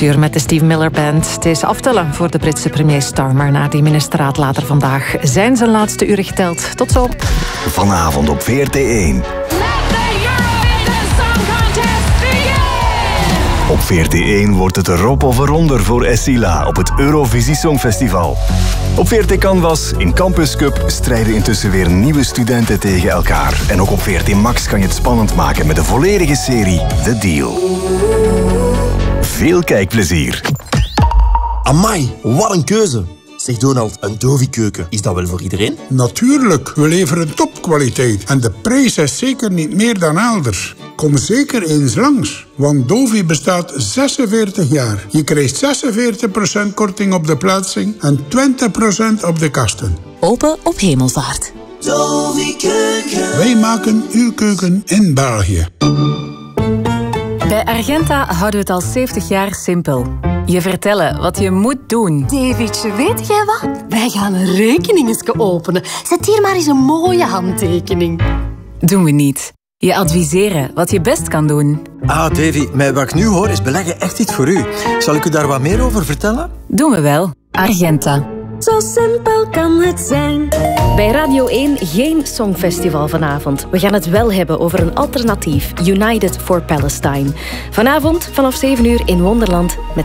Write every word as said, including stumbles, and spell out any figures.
uur met de Steve Miller Band. Het is aftellen voor de Britse premier Starmer na die ministerraad later vandaag. Zijn zijn laatste uren geteld. Tot zo. Vanavond op V R T één. Op V R T één wordt het erop of eronder voor Essila op het Eurovisie Songfestival. Op V R T Canvas in Campus Cup strijden intussen weer nieuwe studenten tegen elkaar. En ook op V R T Max kan je het spannend maken met de volledige serie The Deal. Veel kijkplezier. Amai, wat een keuze. Zeg Donald, een Dovi-keuken, is dat wel voor iedereen? Natuurlijk, we leveren topkwaliteit. En de prijs is zeker niet meer dan elders. Kom zeker eens langs, want Dovi bestaat zesenveertig jaar. Je krijgt zesenveertig procent korting op de plaatsing en twintig procent op de kasten. Open op Hemelvaart. Dovi-keuken. Wij maken uw keuken in België. Bij Argenta houden we het al zeventig jaar simpel. Je vertellen wat je moet doen. Davidje, weet jij wat? Wij gaan een rekening openen. Zet hier maar eens een mooie handtekening. Doen we niet. Je adviseren wat je best kan doen. Ah, Davy, met wat ik nu hoor is beleggen echt iets voor u. Zal ik u daar wat meer over vertellen? Doen we wel. Argenta. Zo simpel kan het zijn. Bij Radio één geen songfestival vanavond. We gaan het wel hebben over een alternatief. United for Palestine. Vanavond vanaf zeven uur in Wonderland met